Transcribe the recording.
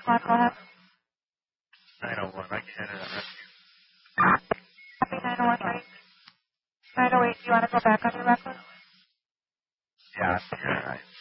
on, go ahead. 901, I can't rescue. Copy 901, right? 908, do you want to go back on your record? Yeah, you're right.